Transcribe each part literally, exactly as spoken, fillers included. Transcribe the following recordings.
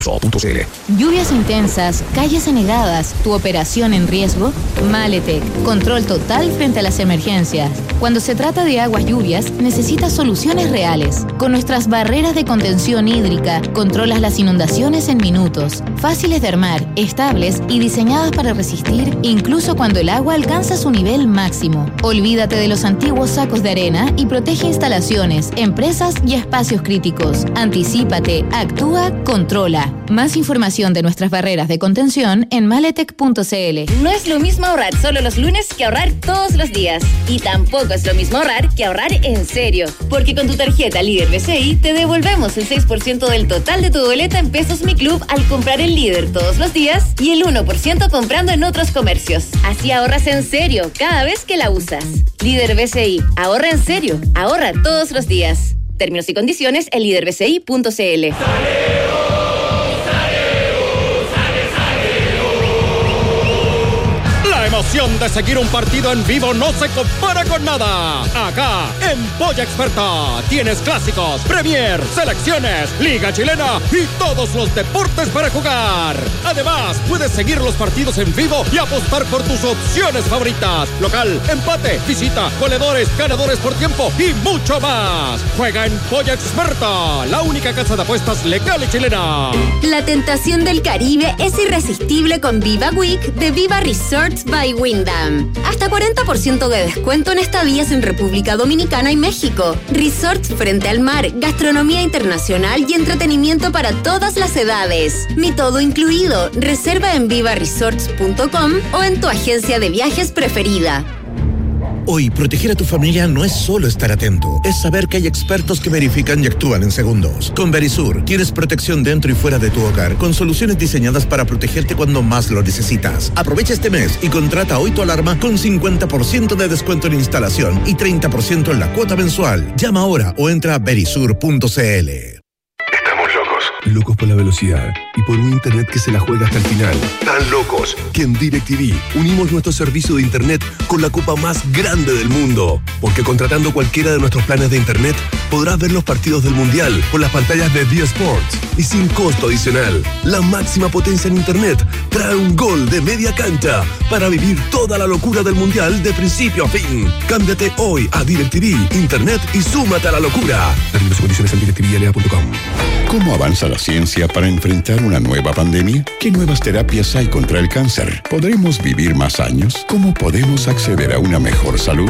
Lluvias intensas, calles anegadas, tu operación en riesgo. Maletec, control total frente a las emergencias. Cuando se trata de aguas lluvias, necesitas soluciones reales. Con nuestras barreras de contención hídrica, controlas las inundaciones en minutos. Fáciles de armar, estables y diseñadas para resistir incluso cuando el agua alcanza su nivel máximo. Olvídate de los antiguos sacos de arena y protege instalaciones, empresas y espacios críticos. Anticípate, actúa, controla. Más información de nuestras barreras de contención en maletec punto c l. No es lo mismo ahorrar solo los lunes que ahorrar todos los días. Y tampoco es lo mismo ahorrar que ahorrar en serio. Porque con tu tarjeta Líder B C I te devolvemos el seis por ciento del total de tu boleta en Pesos Mi Club al comprar en Líder todos los días y el uno por ciento comprando en otros comercios. Así ahorras en serio cada vez que la usas. Líder B C I. Ahorra en serio. Ahorra todos los días. Términos y condiciones en líder b c i punto c l. La emoción de seguir un partido en vivo no se compara con nada. Acá, en Polla Experta, tienes clásicos, Premier, selecciones, Liga Chilena y todos los deportes para jugar. Además, puedes seguir los partidos en vivo y apostar por tus opciones favoritas. Local, empate, visita, goleadores, ganadores por tiempo y mucho más. Juega en Polla Experta, la única casa de apuestas legal y chilena. La tentación del Caribe es irresistible con Viva Week de Viva Resorts by Wyndham. Hasta cuarenta por ciento de descuento en estadías en República Dominicana y México. Resorts frente al mar, gastronomía internacional y entretenimiento para todas las edades. Mi todo incluido. Reserva en viva resorts punto com o en tu agencia de viajes preferida. Hoy, proteger a tu familia no es solo estar atento, es saber que hay expertos que verifican y actúan en segundos. Con Verisur, tienes protección dentro y fuera de tu hogar, con soluciones diseñadas para protegerte cuando más lo necesitas. Aprovecha este mes y contrata hoy tu alarma con cincuenta por ciento de descuento en instalación y treinta por ciento en la cuota mensual. Llama ahora o entra a verisur punto c l. Locos por la velocidad y por un internet que se la juega hasta el final. Tan locos que en DirecTV unimos nuestro servicio de internet con la copa más grande del mundo. Porque contratando cualquiera de nuestros planes de internet podrás ver los partidos del Mundial con las pantallas de D Sports y sin costo adicional. La máxima potencia en internet trae un gol de media cancha para vivir toda la locura del Mundial de principio a fin. Cámbiate hoy a DirecTV, internet y súmate a la locura. Términos y condiciones en directivi l a punto com. ¿Cómo avanza la ciencia para enfrentar una nueva pandemia? ¿Qué nuevas terapias hay contra el cáncer? ¿Podremos vivir más años? ¿Cómo podemos acceder a una mejor salud?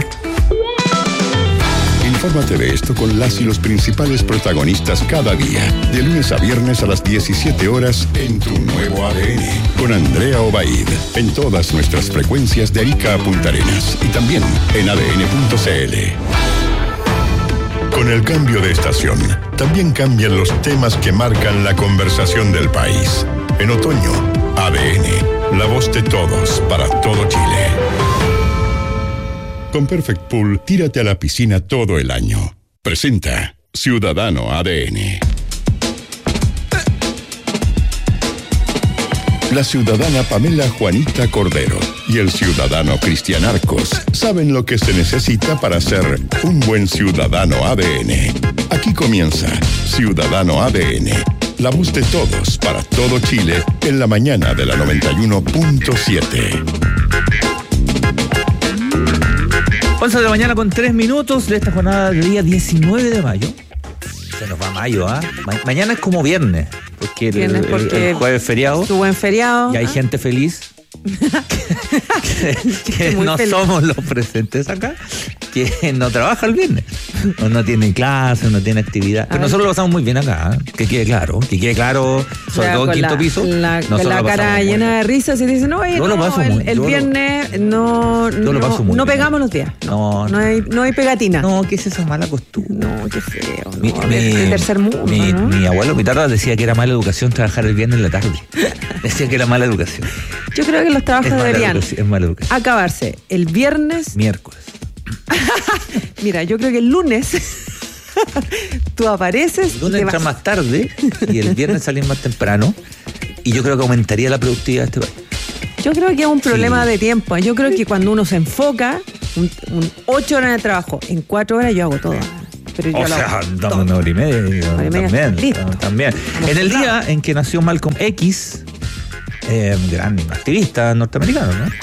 Infórmate de esto con las y los principales protagonistas cada día, de lunes a viernes a las diecisiete horas en Tu Nuevo A D N, con Andrea Obaid, en todas nuestras frecuencias de Arica a Punta Arenas y también en a d n punto c l. Con el cambio de estación, también cambian los temas que marcan la conversación del país. En otoño, A D N, la voz de todos para todo Chile. Con Perfect Pool, tírate a la piscina todo el año. Presenta Ciudadano A D N. La ciudadana Pamela Juanita Cordero y el ciudadano Cristian Arcos saben lo que se necesita para ser un buen ciudadano A D N. Aquí comienza Ciudadano A D N, la voz de todos para todo Chile en la mañana de la noventa y uno punto siete. once de la mañana con tres minutos de esta jornada del día diecinueve de mayo. Se nos va mayo, ¿ah? ¿eh? Ma- mañana es como viernes, porque el, Viernes porque el, el jueves feriado. Su buen feriado. Y hay ¿ah? gente feliz. que que no feliz. somos los presentes acá, que no trabaja el viernes, o no tiene clases, no tiene actividad. Pero nosotros lo pasamos muy bien acá, ¿eh? Que quede claro, que quede claro, sobre Ya, todo en con quinto la, piso. La, nosotros con la lo cara pasamos muy llena bien. de risas y dicen, oye, Yo lo no, paso el, muy- el yo lo- viernes no, Yo lo no, paso muy no bien. pegamos los días. No, No hay, no hay pegatina. No, ¿qué es esa mala costumbre? No, qué feo. Mi, No, mi- de, de tercer mundo, mi, ¿no? mi abuelo, mi tata decía que era mala educación trabajar el viernes en la tarde. Decía que era mala educación. Yo creo que los trabajos Es mala deberían educación, es mala educación. acabarse el viernes. Miércoles. Mira, yo creo que el lunes tú apareces. El y lunes te entra vas. más tarde y el viernes salir más temprano. Y yo creo que aumentaría la productividad de este país. Yo creo que es un problema Sí. de tiempo. Yo creo que cuando uno se enfoca, un, un ocho horas de trabajo, en cuatro horas yo hago todo. pero yo O lo sea, hago dame todo. una hora y media. y- Hora y media, También. listo. también. En el día en que nació Malcolm X, eh, gran activista norteamericano, ¿no?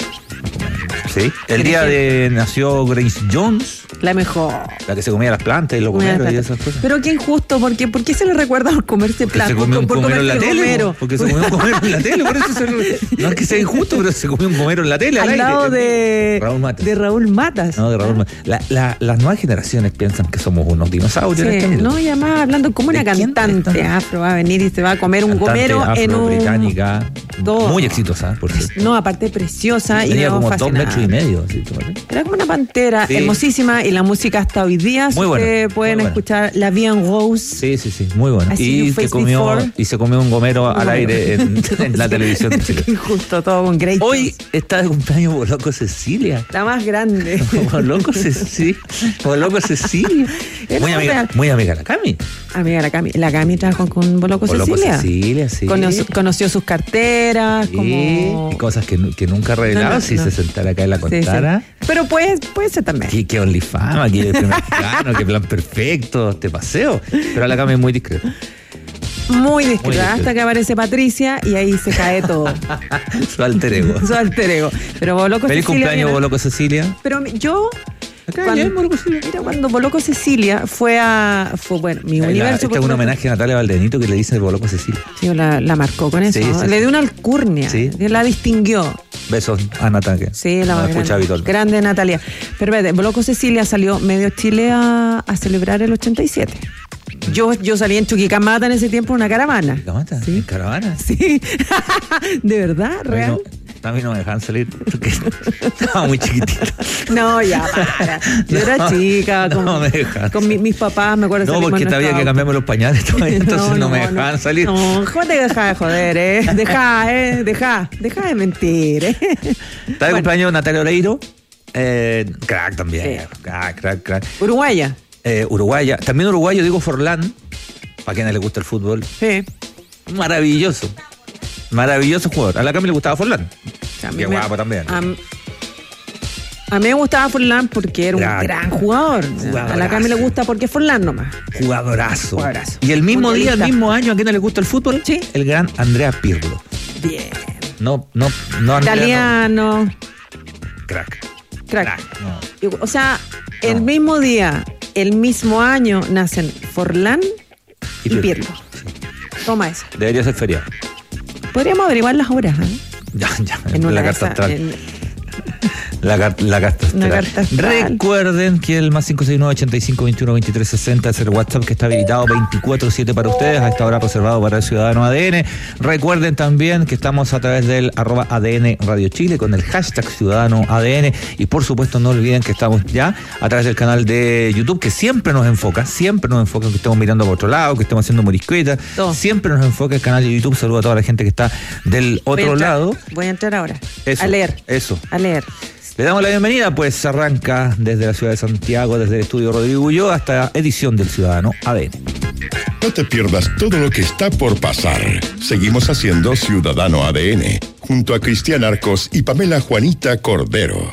Sí. El día de nació Grace Jones, La mejor. la que se comía las plantas y los comeros y esas cosas. Pero qué injusto, porque ¿por qué se le recuerda por comerse Porque se plantas? comió un por comero en la comerse tele. gomero. po, Porque se comió un comero en la tele. Por eso se, no es que sea injusto, pero se comió un comero en la tele. Al aire. lado de Raúl Matas. de Raúl Matas. No, de Raúl Matas. La- la- las nuevas generaciones piensan que somos unos dinosaurios. en Sí, este mundo. no, y además hablando como una ¿De quién cantante está? afro va a venir y se va a comer un Cantante gomero en un... afro-británica, Todo. muy exitosa, por cierto. No, aparte preciosa y Tenía no como dos fascinada. metros y medio. ¿Sí? ¿Te acuerdas? Era como una pantera Sí. hermosísima y la música hasta hoy día. Muy buena, ustedes pueden muy buena. escuchar La Vie en Rose. Sí, sí, sí, muy bueno. I see Y you que face comió before. y se comió un gomero al Gomero. aire en, en la televisión de Chile. Justo todo con Grace. Hoy está de cumpleaños Boloco Cecilia. La más grande. Boloco Cecilia. Boloco Cecilia. Es Muy amiga, real. muy amiga de la Cami. Amiga, la Cami. La Cami trabajó con Boloco Boloco Cecilia. Cecilia, sí. Conoció, conoció sus carteras, Sí, como... y cosas que, nu- que nunca revelaba. No, no, si no. se sentara acá y la Sí, sí. contara. Pero puede, puede ser también. Que, que OnlyFama, que primer plano, que plan perfecto, este paseo. Pero a la Cami es muy discreta. Muy discreta, Muy discreta. hasta que aparece Patricia y ahí se cae todo. Su alter ego. Su alter ego. Pero Boloco Feliz Cecilia... cumpleaños, mira, Boloco Cecilia. Pero mi- yo... Acá Cuando, ya es Boloco Cecilia. mira, cuando Boloco Cecilia fue a... Fue, bueno, mi La- universo... este por es un supuesto, homenaje a Natalia Valdenito que le dice Boloco Cecilia. sí, la, la marcó con eso. Sí, sí, Le sí. dio una alcurnia. Sí. La distinguió. Besos a Natalia. Sí, la no más escucha grande. habitual. Grande Natalia. Pero vete, Boloco Cecilia salió medio Chile a, a celebrar el ochenta y siete. Yo, yo salí en Chuquicamata en ese tiempo en una caravana. ¿Camata? Sí. ¿En caravana? Sí. ¿De verdad? A mí ¿Real? no- A mí no me dejan salir porque estaba muy chiquitito. No, ya, para. Yo era No, chica, no con, me dejan. con mi- mis papás, me acuerdo. No, salimos porque en te había nuestro que auto. cambiarme los pañales todavía, entonces no, me dejaban salir. No, ¿cómo te deja de joder, eh? Deja, eh, deja, deja de mentir, eh. Está de Bueno, cumpleaños Natalia Oreiro. Eh, crack también. Sí. Crack, crack, crack. Uruguaya. Eh, uruguaya. También uruguayo, Diego Forlán. Para quienes les gusta el fútbol. Sí. Maravilloso. Maravilloso jugador. A la Cami le gustaba Forlán. O sea, a mí Qué me- guapo también. A, a mí me gustaba Forlán porque era un Gran. gran jugador. A la Cami le gusta porque es Forlán nomás. Jugadorazo. Jugadorazo. Y el mismo día, el Futbolista. mismo año, ¿a quién le gusta el fútbol? Sí. El gran Andrea Pirlo. Bien. No, no, no Andrea, Italiano. no. Crack. Crack. No. O sea, el No. mismo día, el mismo año nacen Forlán y, Y Pirlo. Pirlo. Toma eso. Debería ser feriado. Podríamos averiguar las horas, ¿eh? Ya, ya. En una la de carta esas, astral. en- La, car- la carta Una astral. carta astral. Recuerden que el más cinco seis nueve, ochenta y cinco, veintiuno, veintitrés, sesenta es el WhatsApp que está habilitado veinticuatro siete para ustedes, a esta hora reservado para el Ciudadano A D N. Recuerden también que estamos a través del arroba A D N Radio Chile con el hashtag Ciudadano A D N y por supuesto no olviden que estamos ya a través del canal de YouTube que siempre nos enfoca, siempre nos enfoca que estemos mirando por otro lado, que estemos haciendo morisqueta, Todo. siempre nos enfoca el canal de YouTube. Saludo a toda la gente que está del Voy a otro entrar- lado. Voy a entrar ahora. Eso, a leer. Eso. A leer. Le damos la bienvenida, pues arranca desde la ciudad de Santiago, desde el estudio Rodrigo Ulloa hasta edición del Ciudadano A D N. No te pierdas todo lo que está por pasar. Seguimos haciendo Ciudadano A D N, junto a Cristian Arcos y Pamela Juanita Cordero.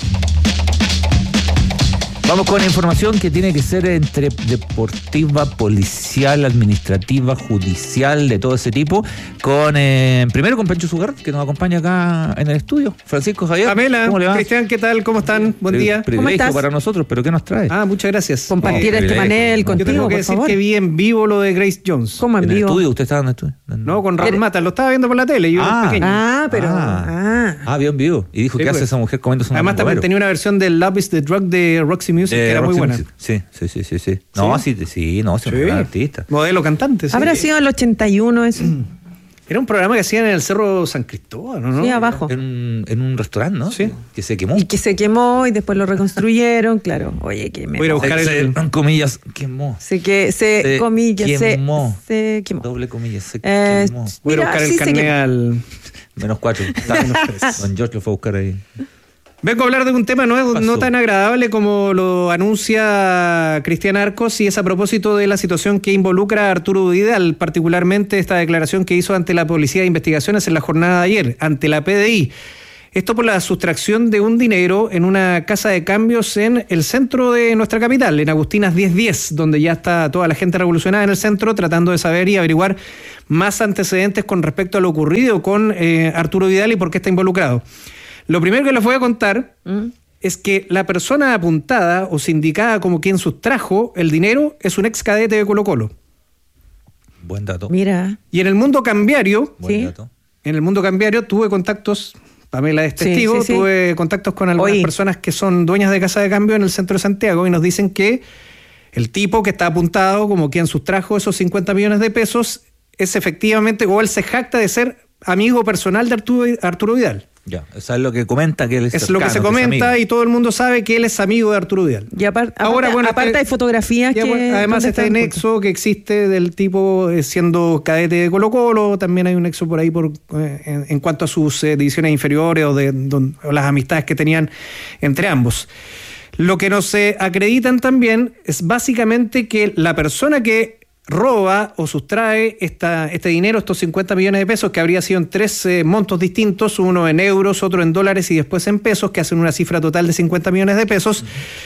Vamos con información que tiene que ser entre deportiva, policial, administrativa, judicial, de todo ese tipo. Con eh, primero con Pancho Sugar, que nos acompaña acá en el estudio. Francisco Javier. Pamela, ¿cómo le va? Cristian, ¿qué tal? ¿Cómo están? Buen Pri- día. Privilegio estás? para nosotros, pero ¿qué nos trae? Ah, muchas gracias. Compartir No, este privilegio, panel no. contigo, Yo tengo que por decir favor. que vi en vivo lo de Grace Jones. ¿Cómo en ¿En el vivo? estudio? ¿Usted estaba en el estudio? No, con Raúl Era- Mata. Lo estaba viendo por la tele. Yo era Ah. pequeño. Ah, pero. Ah, Ah. ah vio en vivo. Y dijo, Sí, ¿qué hace pues. esa mujer comiendo su Además, también tenía una versión de Love is the Drug de Roxy Music que era muy buena. Sí, sí, sí, sí, sí. No, sí, sí, no, es un Sí. gran artista. Modelo cantante. sí. Habrá sido el ochenta y uno eso. Era un programa que hacían en el Cerro San Cristóbal, ¿no? Sí, abajo. En un, en un restaurante, ¿no? Sí. Que se quemó. Y que se quemó y después lo reconstruyeron, claro. Oye, que me. Voy a ir a buscar se, el- se- en comillas, quemó. Se que se, Se comillas, se, quemó. se quemó. Doble comillas, se Eh, quemó. Voy a Mira, buscar el sí se carnet quemó. al... Menos cuatro. Don George lo fue a buscar ahí. Vengo a hablar de un tema no, Pasó. no tan agradable como lo anuncia Cristian Arcos y es a propósito de la situación que involucra a Arturo Vidal, particularmente esta declaración que hizo ante la Policía de Investigaciones en la jornada de ayer, ante la P D I. Esto por la sustracción de un dinero en una casa de cambios en el centro de nuestra capital, en Agustinas diez diez, donde ya está toda la gente revolucionada en el centro tratando de saber y averiguar más antecedentes con respecto a lo ocurrido con eh, Arturo Vidal y por qué está involucrado. Lo primero que les voy a contar ¿Mm? es que la persona apuntada o sindicada como quien sustrajo el dinero es un ex cadete de Colo-Colo. Buen dato. Mira. Y en el mundo cambiario, Buen ¿sí? dato. En el mundo cambiario tuve contactos... Pamela es testigo, sí, sí, sí. tuve contactos con algunas Oye. personas que son dueñas de casa de cambio en el centro de Santiago y nos dicen que el tipo que está apuntado como quien sustrajo esos cincuenta millones de pesos es efectivamente, o él se jacta de ser amigo personal de Arturo, Arturo Vidal. Ya, eso es lo que comenta que él es Es cercano, lo que se comenta y todo el mundo sabe que él es amigo de Arturo Vidal. Y aparte, Ahora, bueno, aparte este, hay fotografías que... Bueno, además está el nexo que existe del tipo eh, siendo cadete de Colo-Colo, también hay un nexo por ahí por eh, en, en cuanto a sus eh, divisiones inferiores o, de, de, o las amistades que tenían entre ambos. Lo que nos eh, acreditan también es básicamente que la persona que roba o sustrae esta, este dinero, estos cincuenta millones de pesos, que habría sido en tres eh, montos distintos, uno en euros, otro en dólares y después en pesos, que hacen una cifra total de cincuenta millones de pesos,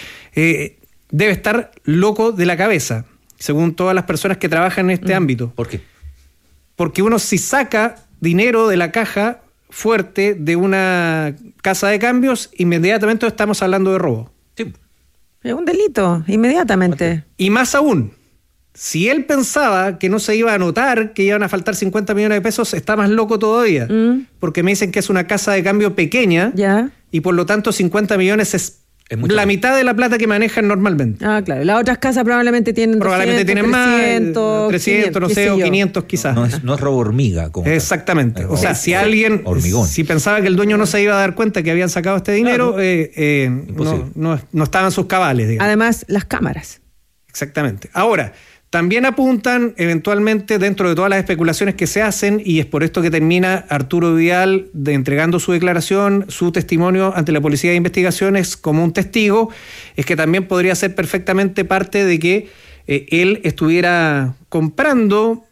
eh, debe estar loco de la cabeza, según todas las personas que trabajan en este mm. ámbito. ¿Por qué? Porque uno si saca dinero de la caja fuerte de una casa de cambios, inmediatamente estamos hablando de robo. Sí. Es un delito, inmediatamente. Y más aún, si él pensaba que no se iba a notar que iban a faltar cincuenta millones de pesos, está más loco todavía. Mm. Porque me dicen que es una casa de cambio pequeña ya. y por lo tanto cincuenta millones es, es la bien. mitad de la plata que manejan normalmente. Ah, claro. Las otras casas probablemente tienen Probablemente doscientos, tienen trescientos, más, trescientos, no sé, o quinientos quizás. No es, no es robo hormiga. Como Exactamente. O sea, si alguien, hormigón. si pensaba que el dueño no se iba a dar cuenta que habían sacado este dinero, claro. eh, eh, no, no, no estaban sus cabales, digamos. Además, las cámaras. Exactamente. Ahora, también apuntan eventualmente dentro de todas las especulaciones que se hacen, y es por esto que termina Arturo Vidal de entregando su declaración, su testimonio ante la Policía de Investigaciones como un testigo, es que también podría ser perfectamente parte de que eh, él estuviera comprando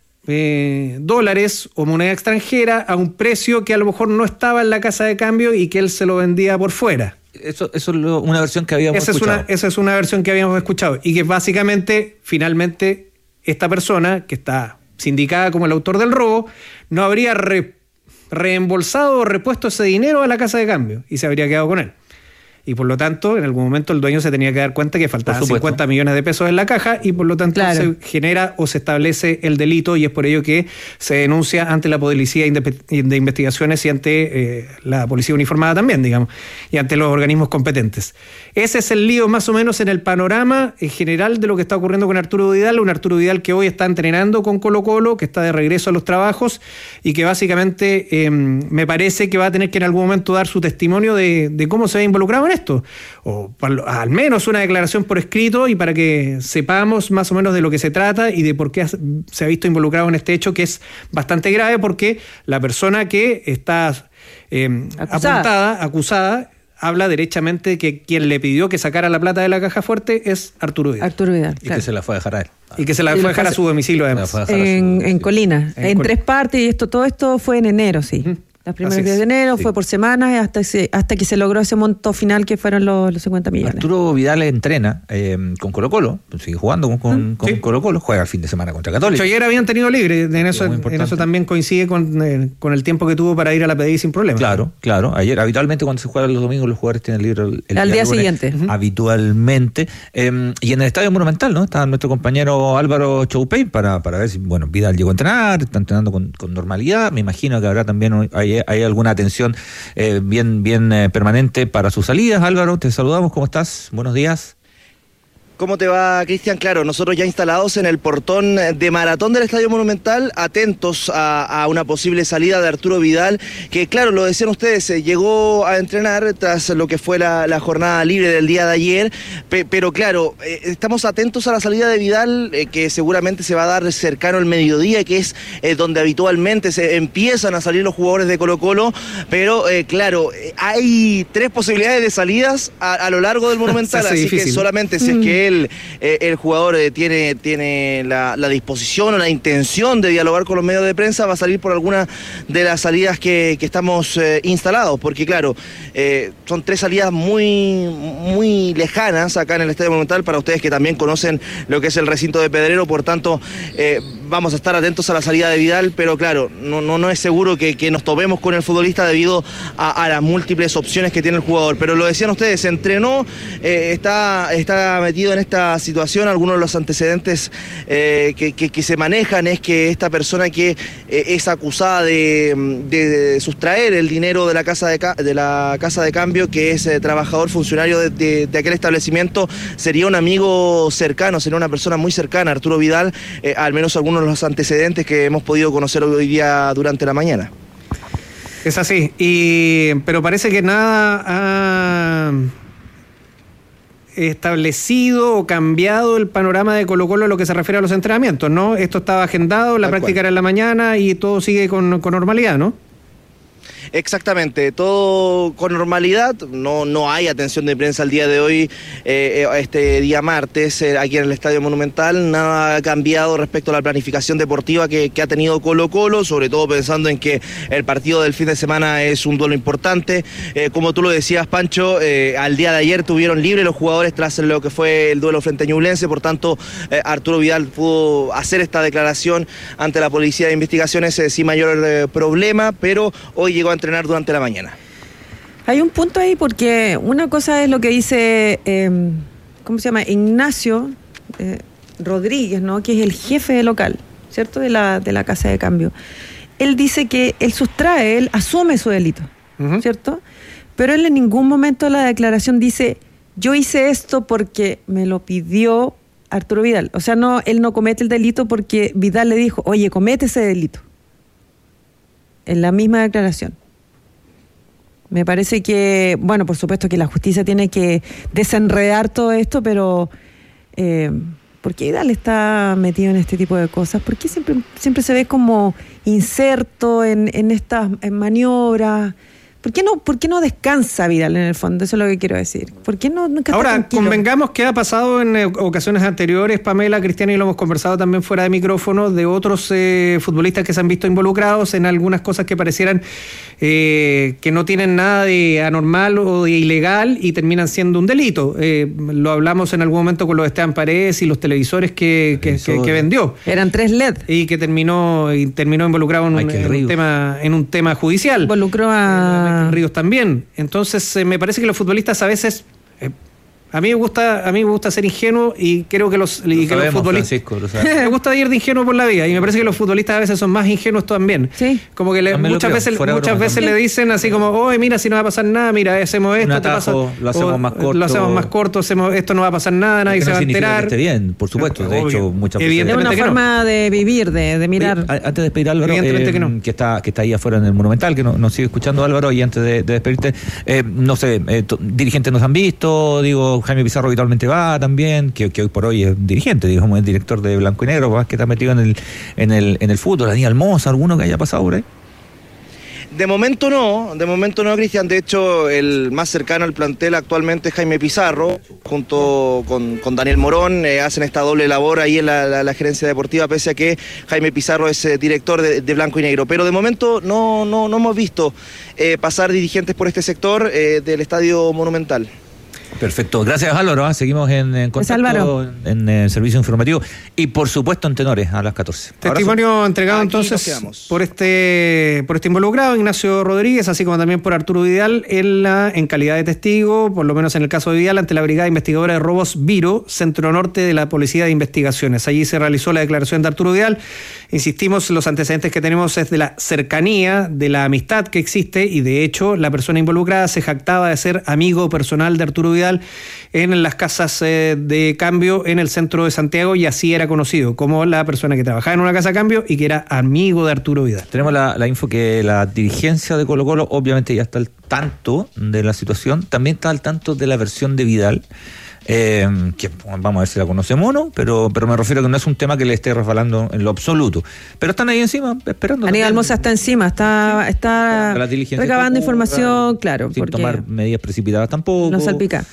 eh, dólares o moneda extranjera a un precio que a lo mejor no estaba en la casa de cambio y que él se lo vendía por fuera. Eso, eso es lo, una versión que habíamos esa escuchado. Es una, esa es una versión que habíamos escuchado y que básicamente, finalmente, esta persona, que está sindicada como el autor del robo, no habría re, reembolsado o repuesto ese dinero a la casa de cambio y se habría quedado con él. Y por lo tanto, en algún momento el dueño se tenía que dar cuenta que faltaban cincuenta millones de pesos en la caja y por lo tanto claro. se genera o se establece el delito y es por ello que se denuncia ante la Policía de Investigaciones y ante eh, la Policía Uniformada también, digamos, y ante los organismos competentes. Ese es el lío más o menos en el panorama en general de lo que está ocurriendo con Arturo Vidal, un Arturo Vidal que hoy está entrenando con Colo-Colo, que está de regreso a los trabajos y que básicamente eh, me parece que va a tener que en algún momento dar su testimonio de, de cómo se ve involucrado en esto, o al menos una declaración por escrito y para que sepamos más o menos de lo que se trata y de por qué se ha visto involucrado en este hecho que es bastante grave porque la persona que está eh, acusada. apuntada, acusada, habla derechamente de que quien le pidió que sacara la plata de la caja fuerte es Arturo Vidal. Arturo Vidal. Y claro. que se la fue a dejar a él. Y que se la y fue a dejar a su domicilio además. En, su, en Colina, en, en Col- tres partes y esto todo esto fue en enero, sí. Uh-huh. Los primeros días de enero, sí. Fue por semanas hasta, ese, hasta que se logró ese monto final que fueron los, los cincuenta millones. Arturo Vidal entrena eh, con Colo-Colo, sigue jugando con, con, con sí. Colo-Colo, juega el fin de semana contra Católica. Ayer habían tenido libre, en eso, en eso también coincide con, eh, con el tiempo que tuvo para ir a la P D I sin problema. Claro, claro. Ayer, habitualmente cuando se juega los domingos, los jugadores tienen libre el, el al día, día siguiente. Uh-huh. Habitualmente. Eh, y en el Estadio Monumental, ¿no? Está nuestro compañero Álvaro Choupey para, para ver si, bueno, Vidal llegó a entrenar, está entrenando con, con normalidad. Me imagino que habrá también hay, hay alguna atención Eh, bien, bien eh, permanente para sus salidas. Álvaro, te saludamos, ¿cómo estás? Buenos días. ¿Cómo te va, Cristian? Claro, nosotros ya instalados en el portón de Maratón del Estadio Monumental, atentos a, a una posible salida de Arturo Vidal, que claro, lo decían ustedes, eh, llegó a entrenar tras lo que fue la, la jornada libre del día de ayer, pe, pero claro, eh, estamos atentos a la salida de Vidal, eh, que seguramente se va a dar cercano al mediodía, que es eh, donde habitualmente se empiezan a salir los jugadores de Colo-Colo, pero eh, claro, eh, hay tres posibilidades de salidas a, a lo largo del Monumental, así difícil. Que solamente si es que él, eh, el jugador eh, tiene, tiene la, la disposición o la intención de dialogar con los medios de prensa, va a salir por alguna de las salidas que, que estamos eh, instalados, porque claro, eh, son tres salidas muy, muy lejanas acá en el Estadio Monumental, para ustedes que también conocen lo que es el recinto de Pedrero, por tanto, eh, vamos a estar atentos a la salida de Vidal, pero claro, no, no, no es seguro que, que nos topemos con el futbolista debido a, a las múltiples opciones que tiene el jugador. Pero lo decían ustedes, se entrenó, eh, está, está metido en esta situación. Algunos de los antecedentes eh, que, que, que se manejan es que esta persona que eh, es acusada de, de, de sustraer el dinero de la casa de, de, la casa de cambio, que es eh, trabajador funcionario de, de, de aquel establecimiento, sería un amigo cercano, sería una persona muy cercana, Arturo Vidal, eh, al menos algunos de los antecedentes que hemos podido conocer hoy día durante la mañana. Es así, y pero parece que nada ha establecido o cambiado el panorama de Colo-Colo en lo que se refiere a los entrenamientos, ¿no? Esto estaba agendado, la Tal práctica cual. Era en la mañana y todo sigue con, con normalidad, ¿no? Exactamente, todo con normalidad, no, no hay atención de prensa el día de hoy, eh, este día martes, eh, aquí en el Estadio Monumental. Nada ha cambiado respecto a la planificación deportiva que, que ha tenido Colo-Colo, sobre todo pensando en que el partido del fin de semana es un duelo importante. Eh, como tú lo decías, Pancho, eh, al día de ayer tuvieron libre los jugadores tras lo que fue el duelo frente a Ñublense, por tanto, eh, Arturo Vidal pudo hacer esta declaración ante la Policía de Investigaciones eh, sin mayor eh, problema, pero hoy llegó a entrenar durante la mañana. Hay un punto ahí, porque una cosa es lo que dice, eh, ¿cómo se llama? Ignacio eh, Rodríguez, ¿no? Que es el jefe local, ¿cierto? De la, de la casa de cambio. Él dice que él sustrae, él asume su delito, uh-huh. ¿cierto? Pero él en ningún momento de la declaración dice, yo hice esto porque me lo pidió Arturo Vidal. O sea, no, él no comete el delito porque Vidal le dijo, oye, comete ese delito. En la misma declaración. Me parece que, bueno, por supuesto que la justicia tiene que desenredar todo esto, pero eh, ¿por qué Vidal está metido en este tipo de cosas? ¿Por qué siempre, siempre se ve como inserto en, en estas en maniobras? ¿Por qué, no, ¿Por qué no descansa Vidal en el fondo? Eso es lo que quiero decir. ¿Por qué no nunca Ahora, está tranquilo? Convengamos que ha pasado en eh, ocasiones anteriores, Pamela, Cristiano, y lo hemos conversado también fuera de micrófono, de otros eh, futbolistas que se han visto involucrados en algunas cosas que parecieran eh, que no tienen nada de anormal o de ilegal y terminan siendo un delito. Eh, lo hablamos en algún momento con los Esteban Paredes y los televisores que, que, que, que vendió. Eran tres L E D. Y que terminó, y terminó involucrado en un, en un, tema, en un tema judicial. Involucró a... Ríos también. Entonces eh, me parece que los futbolistas a veces eh, a mí me gusta a mí me gusta ser ingenuo y creo que los, lo y que sabemos, los futbolistas me gusta ir de ingenuo por la vida y me parece que los futbolistas a veces son más ingenuos también. Sí. Como que le, muchas veces muchas veces le dicen así como, "Oye, mira, si no va a pasar nada, mira, hacemos esto, atajo, te pasa, lo hacemos o, más corto, lo hacemos más corto, hacemos esto, no va a pasar nada, nadie se va a enterar." Que esté bien, por supuesto, de Obvio. hecho, muchas veces. Es una forma no. de vivir, de, de mirar. Oye, antes de despedir a Álvaro, Evidentemente eh, que, no. que está que está ahí afuera en el Monumental, que nos no sigue escuchando, Álvaro, y antes de, de despedirte, eh, no sé, eh, to, dirigentes nos han visto, digo, Jaime Pizarro habitualmente va también, que, que hoy por hoy es dirigente, digamos, es director de Blanco y Negro, que está metido en el en el en el fútbol. Daniel Moza, alguno que haya pasado por ahí. De momento no, de momento no, Cristian. De hecho, el más cercano al plantel actualmente es Jaime Pizarro, junto con, con Daniel Morón, eh, hacen esta doble labor ahí en la, la, la gerencia deportiva, pese a que Jaime Pizarro es eh, director de, de Blanco y Negro. Pero de momento no, no, no hemos visto eh, pasar dirigentes por este sector eh, del Estadio Monumental. Perfecto, gracias Álvaro, ¿eh? Seguimos en, en contacto en, en el servicio informativo y por supuesto en Tenores a las catorce. Testimonio Abrazo. entregado Aquí entonces por este por este involucrado, Ignacio Rodríguez, así como también por Arturo Vidal en, la, en calidad de testigo, por lo menos en el caso de Vidal, ante la Brigada Investigadora de Robos Viro, Centro Norte de la Policía de Investigaciones. Allí se realizó la declaración de Arturo Vidal. Insistimos, los antecedentes que tenemos es de la cercanía, de la amistad que existe y de hecho la persona involucrada se jactaba de ser amigo personal de Arturo Vidal en las casas eh, de cambio en el centro de Santiago y así era conocido como la persona que trabajaba en una casa de cambio y que era amigo de Arturo Vidal. Tenemos la, la info que la dirigencia de Colo Colo obviamente ya está al tanto de la situación, también está al tanto de la versión de Vidal. Eh, que vamos a ver si la conocemos o no, pero, pero me refiero a que no es un tema que le esté resbalando en lo absoluto. Pero están ahí encima, esperando. Aníbal Moza está encima, está, sí. está recabando información, claro. Sin porque tomar medidas precipitadas tampoco. No salpica.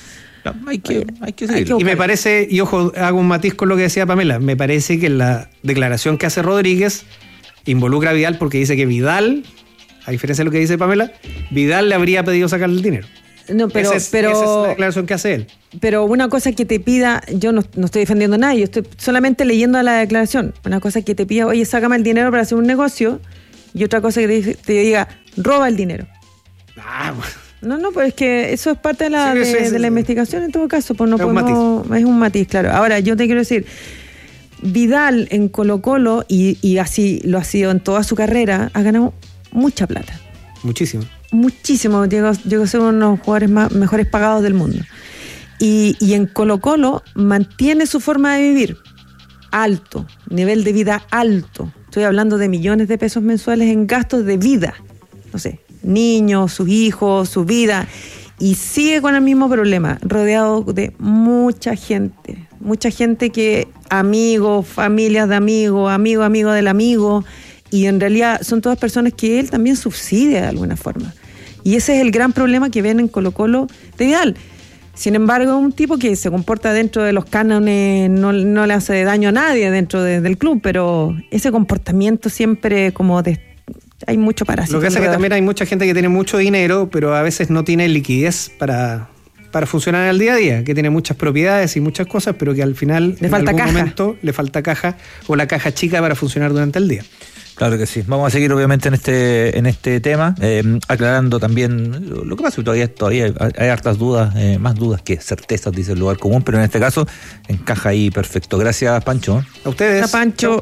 Hay que, hay que seguir. Y me parece, y ojo, hago un matiz con lo que decía Pamela, me parece que la declaración que hace Rodríguez involucra a Vidal porque dice que Vidal, a diferencia de lo que dice Pamela, Vidal le habría pedido sacar el dinero. No, pero, esa es, pero, esa es la declaración que hace él. Pero una cosa que te pida, yo no, no estoy defendiendo a nadie, yo estoy solamente leyendo la declaración. Una cosa que te pida, oye, sácame el dinero para hacer un negocio, y otra cosa que te, te diga, roba el dinero. Ah, bueno. No, no, pues es que eso es parte de la, Sí, de, sí, sí, de la sí. investigación en todo caso, pues no Es un podemos, es un matiz, claro. Ahora, yo te quiero decir, Vidal en Colo-Colo, y, y así lo ha sido en toda su carrera, ha ganado mucha plata. Muchísimo. Muchísimo, llegó, llegó a ser uno de los jugadores más, mejores pagados del mundo. Y, y en Colo-Colo mantiene su forma de vivir alto, nivel de vida alto. Estoy hablando de millones de pesos mensuales en gastos de vida. No sé, niños, sus hijos, su vida. Y sigue con el mismo problema, rodeado de mucha gente. Mucha gente que, amigos, familias de amigos, amigo, amigo del amigo. Y en realidad son todas personas que él también subsidia de alguna forma. Y ese es el gran problema que ven en Colo-Colo de Vidal. Sin embargo, un tipo que se comporta dentro de los cánones, no, no le hace daño a nadie dentro de, del club, pero ese comportamiento siempre como de... Hay mucho parásito. Lo que pasa es que también hay mucha gente que tiene mucho dinero, pero a veces no tiene liquidez para, para funcionar en el día a día, que tiene muchas propiedades y muchas cosas, pero que al final Le en falta algún caja. momento le falta caja o la caja chica para funcionar durante el día. Claro que sí. Vamos a seguir obviamente en este en este tema, eh, aclarando también lo, lo que pasa, que todavía, todavía hay, hay hartas dudas, eh, más dudas que certezas, dice el lugar común, pero en este caso encaja ahí perfecto. Gracias, Pancho. A ustedes. A Pancho.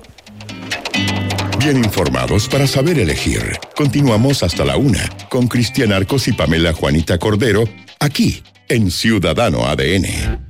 Bien informados para saber elegir. Continuamos hasta la una con Cristian Arcos y Pamela Juanita Cordero, aquí en Ciudadano A D N.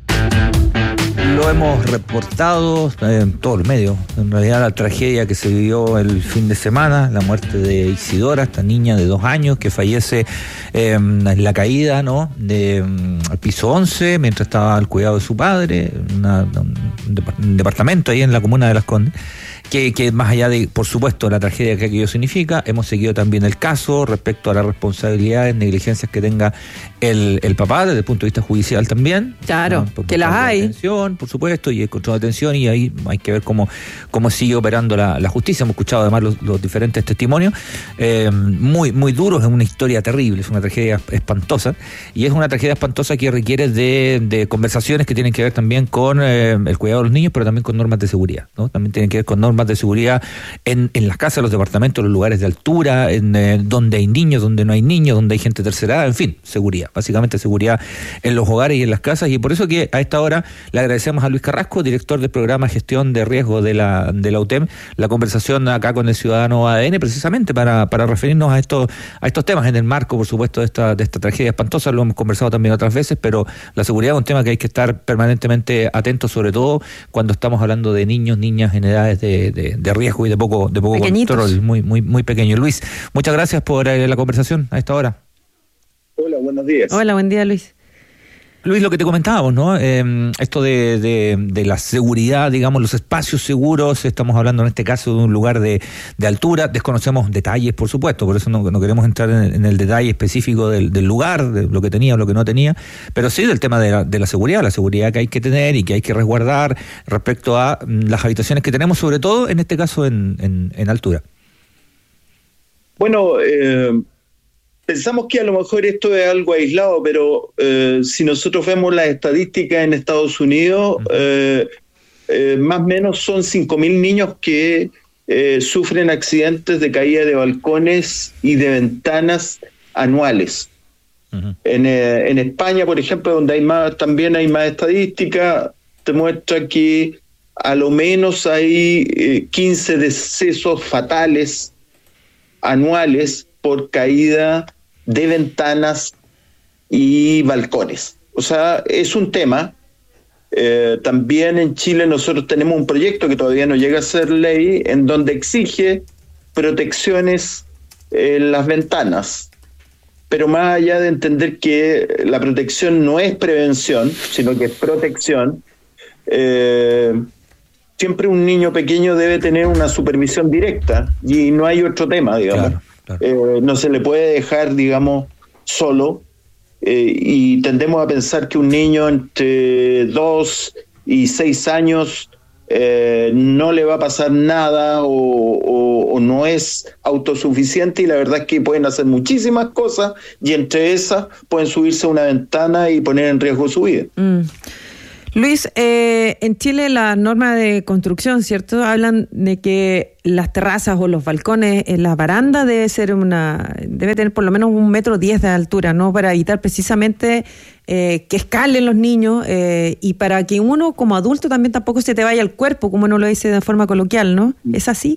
Lo hemos reportado en todos los medios. En realidad la tragedia que se vivió el fin de semana, la muerte de Isidora, esta niña de dos años que fallece eh, en la caída, ¿no? de um, al piso once mientras estaba al cuidado de su padre, una, un, un departamento ahí en la comuna de Las Condes. Que, que más allá de, por supuesto, la tragedia que aquello significa, hemos seguido también el caso respecto a las responsabilidades, negligencias que tenga el, el papá desde el punto de vista judicial también. Claro, ¿no? que las hay. Detención, por supuesto, y el control de detención, y ahí hay que ver cómo, cómo sigue operando la, la justicia. Hemos escuchado además los, los diferentes testimonios, eh, muy, muy duros, es una historia terrible, es una tragedia espantosa, y es una tragedia espantosa que requiere de, de conversaciones que tienen que ver también con eh, el cuidado de los niños, pero también con normas de seguridad, ¿no? También tienen que ver con normas de seguridad en, en las casas, los departamentos, los lugares de altura, en eh, donde hay niños, donde no hay niños, donde hay gente tercera edad, en fin, seguridad, básicamente seguridad en los hogares y en las casas, y por eso que a esta hora le agradecemos a Luis Carrasco, director del programa Gestión de Riesgo de la, de la U T E M, la conversación acá con el Ciudadano A D N, precisamente para, para referirnos a estos, a estos temas, en el marco, por supuesto, de esta, de esta tragedia espantosa. Lo hemos conversado también otras veces, pero la seguridad es un tema que hay que estar permanentemente atentos, sobre todo cuando estamos hablando de niños, niñas en edades de, de, de riesgo y de poco, de poco control, muy, muy, muy pequeño. Luis, muchas gracias por eh, la conversación a esta hora. Hola, buenos días. Hola, buen día, Luis. Luis, lo que te comentábamos, ¿no? Eh, esto de, de, de la seguridad, digamos, los espacios seguros, estamos hablando en este caso de un lugar de, de altura, desconocemos detalles, por supuesto, por eso no, no queremos entrar en el, en el detalle específico del, del lugar, de lo que tenía o lo que no tenía, pero sí del tema de la, de la seguridad, la seguridad que hay que tener y que hay que resguardar respecto a las habitaciones que tenemos, sobre todo en este caso en, en, en altura. Bueno, eh... pensamos que a lo mejor esto es algo aislado, pero eh, si nosotros vemos las estadísticas en Estados Unidos, eh, eh, más o menos son cinco mil niños que eh, sufren accidentes de caída de balcones y de ventanas anuales. Uh-huh. En, eh, en España, por ejemplo, donde hay más, también hay más estadísticas, te muestra que a lo menos hay eh, quince decesos fatales anuales por caída de ventanas y balcones. O sea, es un tema. Eh, también en Chile nosotros tenemos un proyecto que todavía no llega a ser ley, en donde exige protecciones en las ventanas. Pero más allá de entender que la protección no es prevención, sino que es protección, eh, siempre un niño pequeño debe tener una supervisión directa y no hay otro tema, digamos. Claro, claro. Eh, no se le puede dejar, digamos, solo eh, y tendemos a pensar que un niño entre dos y seis años eh, no le va a pasar nada o, o, o no es autosuficiente, y la verdad es que pueden hacer muchísimas cosas y entre esas pueden subirse a una ventana y poner en riesgo su vida. Mm. Luis, eh, en Chile las normas de construcción, ¿cierto? Hablan de que las terrazas o los balcones, eh, la baranda debe ser una, debe tener por lo menos un metro diez de altura, ¿no? Para evitar precisamente eh, que escalen los niños eh, y para que uno como adulto también tampoco se te vaya el cuerpo, como uno lo dice de forma coloquial, ¿no? ¿Es así?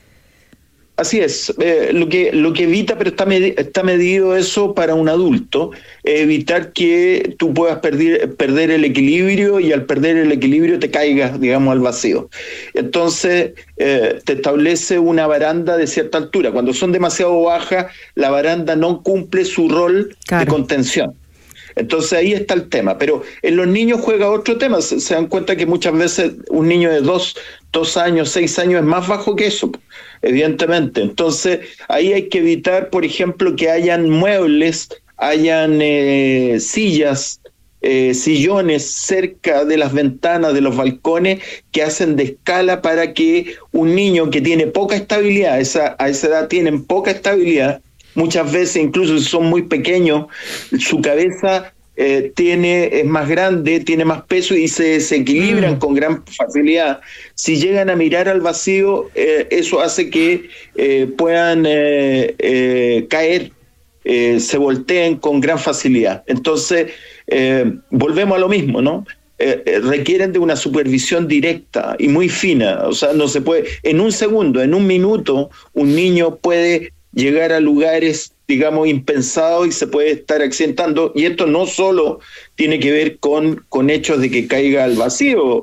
Así es, eh, lo que lo que evita, pero está, med- está medido eso para un adulto, eh, evitar que tú puedas perder, perder el equilibrio y al perder el equilibrio te caigas, digamos, al vacío. Entonces, eh, te establece una baranda de cierta altura. Cuando son demasiado bajas, la baranda no cumple su rol claro. de contención. Entonces ahí está el tema, pero en los niños juega otro tema. Se, se dan cuenta que muchas veces un niño de dos, dos años, seis años es más bajo que eso, evidentemente. Entonces ahí hay que evitar, por ejemplo, que hayan muebles, hayan eh, sillas, eh, sillones cerca de las ventanas, de los balcones, que hacen de escala para que un niño que tiene poca estabilidad, esa, a esa edad tienen poca estabilidad, muchas veces, incluso si son muy pequeños, su cabeza eh, tiene es más grande, tiene más peso y se desequilibran mm. con gran facilidad. Si llegan a mirar al vacío, eh, eso hace que eh, puedan eh, eh, caer, eh, se volteen con gran facilidad. Entonces, eh, volvemos a lo mismo, ¿no? Eh, eh, requieren de una supervisión directa y muy fina. O sea, no se puede, en un segundo, en un minuto, un niño puede llegar a lugares, digamos, impensados y se puede estar accidentando. Y esto no solo tiene que ver con, con hechos de que caiga al vacío.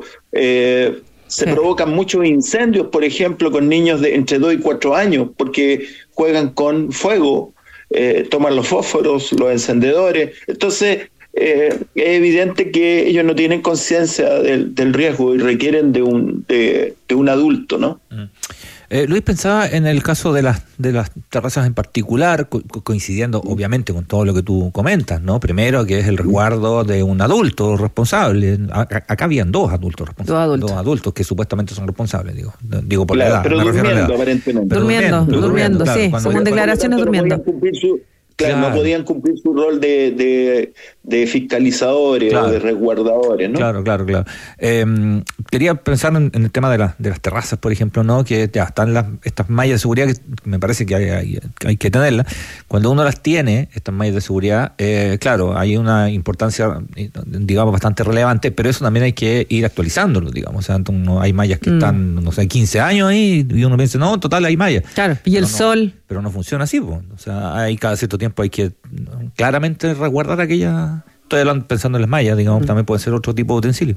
Eh, se sí. provocan muchos incendios, por ejemplo, con niños de entre dos y cuatro años, porque juegan con fuego, eh, toman los fósforos, los encendedores. Entonces, eh, es evidente que ellos no tienen conciencia del, del riesgo y requieren de un, de, de un adulto, ¿no? Mm. Eh, Luis, pensaba en el caso de las de las terrazas en particular, co- coincidiendo obviamente con todo lo que tú comentas, ¿no? Primero, que es el resguardo de un adulto responsable. A- acá habían dos adultos responsables. Dos adultos. Dos adultos que supuestamente son responsables, digo. Digo por claro, la edad. Pero me durmiendo, a la edad. aparentemente. Pero durmiendo, durmiendo, durmiendo claro, sí. Según declaraciones, durmiendo. Claro, claro, no podían cumplir su rol de, de, de fiscalizadores claro. o de resguardadores, ¿no? Claro, claro, claro. Eh, quería pensar en, en el tema de, la, de las terrazas, por ejemplo, ¿no? Que ya están las, estas mallas de seguridad que me parece que hay, hay, hay que tenerlas. Cuando uno las tiene, estas mallas de seguridad, eh, claro, hay una importancia, digamos, bastante relevante, pero eso también hay que ir actualizándolo, digamos. O sea, no, hay mallas que mm. están, no sé, quince años ahí y uno piensa, no, total, hay mallas. Claro, y pero el no, sol. Pero no funciona así, pues. O sea, hay cada cierto tiempo hay que claramente resguardar aquella. Estoy pensando en las mallas, digamos, uh-huh. también puede ser otro tipo de utensilio.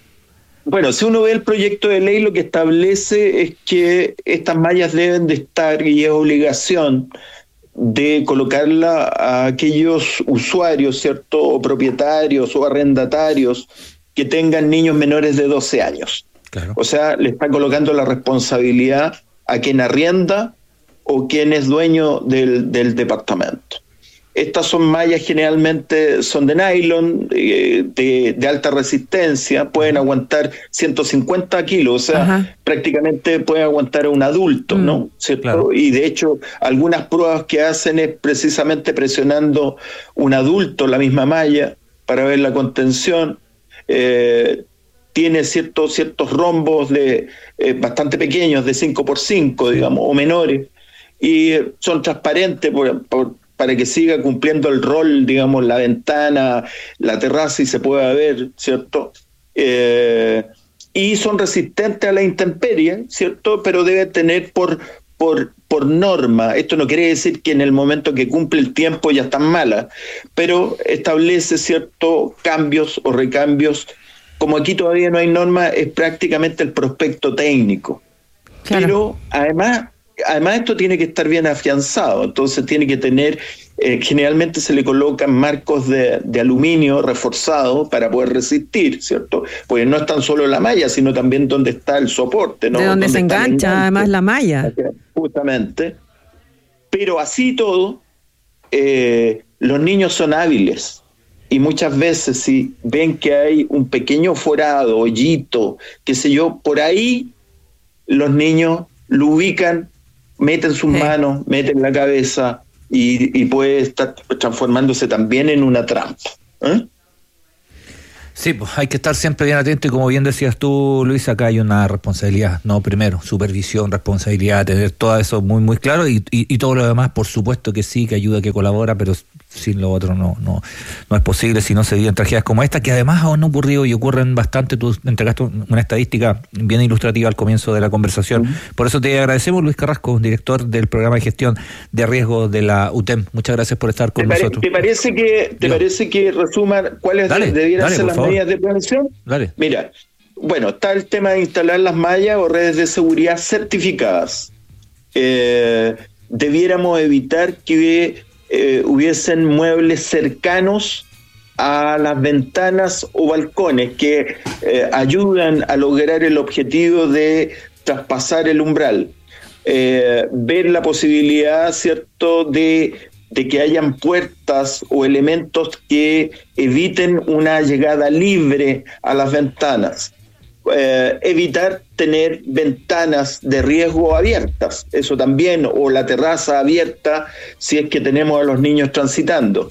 Bueno, si uno ve el proyecto de ley, lo que establece es que estas mallas deben de estar, y es obligación de colocarla a aquellos usuarios, ¿cierto?, o propietarios o arrendatarios que tengan niños menores de doce años. Claro. O sea, le está colocando la responsabilidad a quien arrienda o quien es dueño del, del departamento. Estas son mallas, generalmente son de nylon, eh, de, de alta resistencia, pueden aguantar ciento cincuenta kilos, o sea, Ajá. prácticamente pueden aguantar a un adulto, mm, ¿no? ¿Cierto? Claro. Y de hecho, algunas pruebas que hacen es precisamente presionando un adulto, la misma malla, para ver la contención. Eh, tiene ciertos, ciertos rombos de eh, bastante pequeños, de cinco por cinco, digamos, o menores, y eh, son transparentes por, por para que siga cumpliendo el rol, digamos, la ventana, la terraza y se pueda ver, ¿cierto? Eh, y son resistentes a la intemperie, ¿cierto? Pero debe tener por, por, por norma, esto no quiere decir que en el momento que cumple el tiempo ya están malas, pero establece ciertos cambios o recambios. Como aquí todavía no hay norma, es prácticamente el prospecto técnico. Claro. Pero además... Además, esto tiene que estar bien afianzado, entonces tiene que tener, eh, generalmente se le colocan marcos de, de aluminio reforzado para poder resistir, ¿cierto? Porque no es tan solo la malla, sino también donde está el soporte, ¿no? De donde se engancha además la malla. Justamente. Pero así todo, eh, los niños son hábiles y muchas veces si ven que hay un pequeño forado, hoyito, qué sé yo, por ahí los niños lo ubican, meten sus sí. manos, meten la cabeza y, y puede estar transformándose también en una trampa. ¿Eh? Sí, pues hay que estar siempre bien atento y como bien decías tú, Luis, acá hay una responsabilidad, no, primero, supervisión, responsabilidad, tener todo eso muy muy claro y, y, y todo lo demás, por supuesto que sí, que ayuda, que colabora, pero sin lo otro no no no es posible si no se viven tragedias como esta, que además han ocurrido y ocurren bastante. Tú entregaste una estadística bien ilustrativa al comienzo de la conversación. Uh-huh. Por eso te agradecemos, Luis Carrasco, director del programa de gestión de riesgos de la U T E M. Muchas gracias por estar con ¿Te nosotros. ¿Te parece que te Dios. parece que resuman cuáles dale, debieran dale, ser las favor. medidas de prevención? Dale. Mira, bueno, está el tema de instalar las mallas o redes de seguridad certificadas. Eh, debiéramos evitar que Eh, hubiesen muebles cercanos a las ventanas o balcones que eh, ayudan a lograr el objetivo de traspasar el umbral. Eh, ver la posibilidad, ¿cierto?, de, de que hayan puertas o elementos que eviten una llegada libre a las ventanas. Eh, evitar tener ventanas de riesgo abiertas, eso también, o la terraza abierta si es que tenemos a los niños transitando.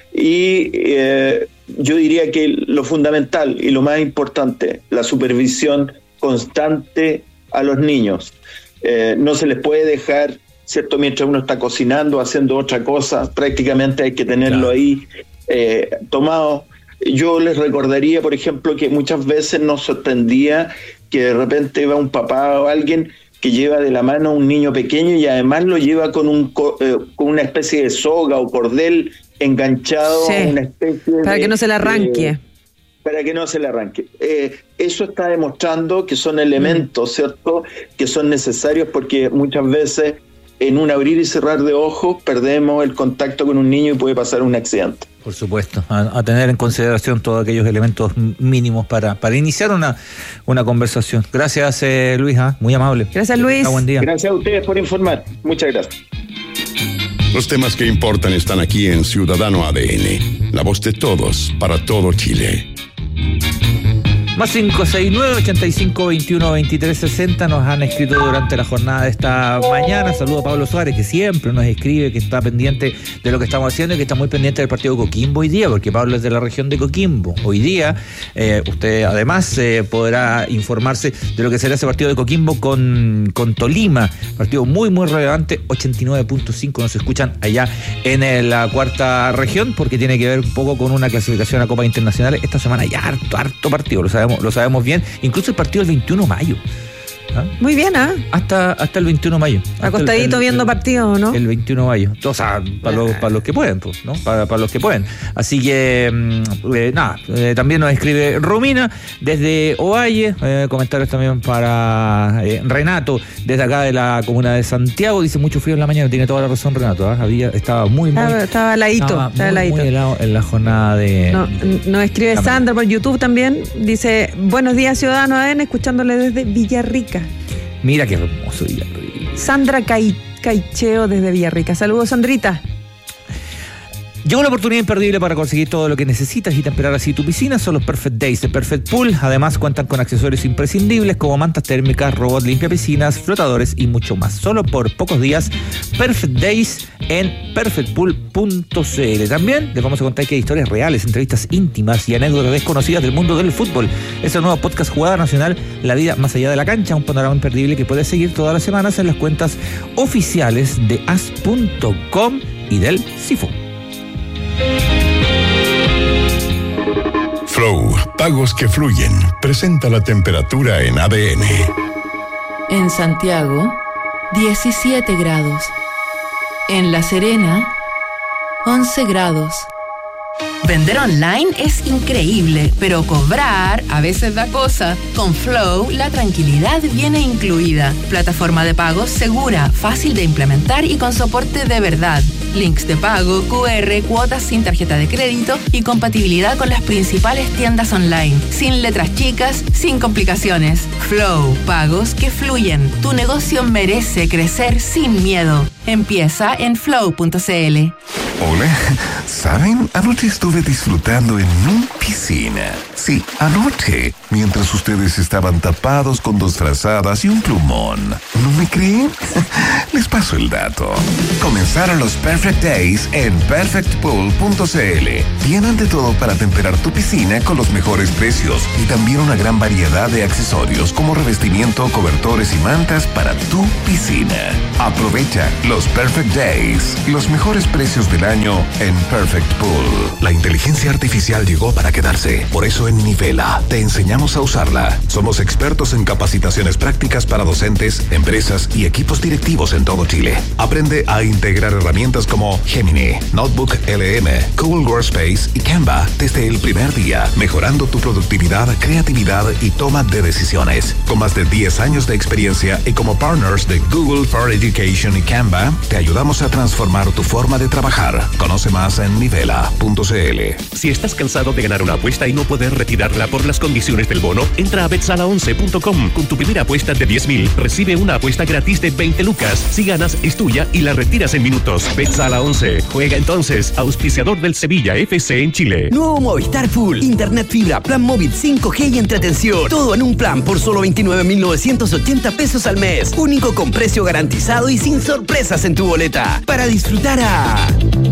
Y eh, yo diría que lo fundamental y lo más importante, la supervisión constante a los niños. Eh, no se les puede dejar, ¿cierto?, mientras uno está cocinando, haciendo otra cosa, prácticamente hay que tenerlo ahí eh, tomado. Yo les recordaría, por ejemplo, que muchas veces nos sorprendía que de repente va un papá o alguien que lleva de la mano a un niño pequeño y además lo lleva con un eh, con una especie de soga o cordel enganchado sí, a una especie para de, que no se le arranque. Eh, para que no se le arranque. Eh, eso está demostrando que son elementos, mm. ¿cierto?, que son necesarios porque muchas veces en un abrir y cerrar de ojos perdemos el contacto con un niño y puede pasar un accidente. Por supuesto, a, a tener en consideración todos aquellos elementos mínimos para, para iniciar una, una conversación. Gracias, eh, Luis, ¿eh? Muy amable. Gracias, Luis. Ah, buen día. Gracias a ustedes por informar. Muchas gracias. Los temas que importan están aquí en Ciudadano A D N, la voz de todos para todo Chile. Más cinco seis nueve, ochenta y cinco, veintiuno, veintitrés, sesenta nos han escrito durante la jornada de esta mañana. Saludo a Pablo Suárez, que siempre nos escribe, que está pendiente de lo que estamos haciendo y que está muy pendiente del partido de Coquimbo hoy día, porque Pablo es de la región de Coquimbo. Hoy día eh, usted además eh, podrá informarse de lo que será ese partido de Coquimbo con, con Tolima, partido muy muy relevante. Ochenta y nueve punto cinco nos escuchan allá en la cuarta región, porque tiene que ver un poco con una clasificación a Copas Internacionales. Esta semana ya harto, harto partido, lo sabemos lo sabemos bien, incluso el partido del veintiuno de mayo. ¿Ah? Muy bien, ¿ah? ¿eh? Hasta, hasta el veintiuno de mayo. Acostadito el, el, viendo el, partidos, ¿no? El veintiuno de mayo. O sea, para los, para los que pueden, pues, ¿no? Para, para los que pueden. Así que, eh, nada, eh, también nos escribe Romina desde Ovalle, eh, comentarios también para eh, Renato, desde acá de la comuna de Santiago. Dice mucho frío en la mañana, tiene toda la razón Renato, ¿eh? Había, estaba muy, muy... Estaba, estaba heladito, estaba estaba muy, heladito. muy helado en la jornada de... No, nos escribe la Sandra por YouTube también, dice, buenos días Ciudadano A D N, escuchándole desde Villarrica. Mira qué hermoso Villarrica. Sandra Cai, Caicheo desde Villarrica. Saludos, Sandrita. Llegó la oportunidad imperdible para conseguir todo lo que necesitas y temperar así tu piscina. Son los Perfect Days de Perfect Pool. Además cuentan con accesorios imprescindibles como mantas térmicas, robot limpia piscinas, flotadores y mucho más. Solo por pocos días, Perfect Days en perfect pool punto c l. También les vamos a contar que hay historias reales, entrevistas íntimas y anécdotas desconocidas del mundo del fútbol. Es el nuevo podcast Jugada Nacional, La Vida Más Allá de la Cancha, un panorama imperdible que puedes seguir todas las semanas en las cuentas oficiales de as punto com y del Cifu. Flow, pagos que fluyen, presenta la temperatura en A D N. En Santiago, diecisiete grados. En La Serena, once grados. Vender online es increíble, pero cobrar a veces da cosa. Con Flow, la tranquilidad viene incluida. Plataforma de pagos segura, fácil de implementar y con soporte de verdad. Links de pago, cu erre, cuotas sin tarjeta de crédito y compatibilidad con las principales tiendas online. Sin letras chicas, sin complicaciones. Flow, pagos que fluyen. Tu negocio merece crecer sin miedo. Empieza en flow punto c l. Hola, ¿saben? Anoche estuve disfrutando en mi piscina. Sí, anoche, mientras ustedes estaban tapados con dos frazadas y un plumón. ¿No me creen? Les paso el dato. Comenzaron los Perfect Days en perfect pool punto c l. Tienen de todo para temperar tu piscina con los mejores precios y también una gran variedad de accesorios como revestimiento, cobertores y mantas para tu piscina. Aprovecha los Perfect Days, los mejores precios del año en Perfect Pool. La inteligencia artificial llegó para quedarse. Por eso en Nivela te enseñamos a usarla. Somos expertos en capacitaciones prácticas para docentes, empresas y equipos directivos en todo Chile. Aprende a integrar herramientas como Gemini, Notebook L M, Google Workspace y Canva desde el primer día, mejorando tu productividad, creatividad y toma de decisiones. Con más de diez años de experiencia y como partners de Google for Education y Canva, te ayudamos a transformar tu forma de trabajar. Conoce más en nivela punto c l. Si estás cansado de ganar una apuesta y no poder retirarla por las condiciones del bono, entra a bet sala once punto com. Con tu primera apuesta de diez mil, recibe una apuesta gratis de veinte lucas. Si ganas, es tuya y la retiras en minutos. BetSala once. Juega entonces, auspiciador del Sevilla F C en Chile. Nuevo Movistar Full. Internet fibra, plan móvil cinco G y entretención. Todo en un plan por solo veintinueve mil novecientos ochenta pesos al mes. Único con precio garantizado y sin sorpresas en tu boleta. Para disfrutar a...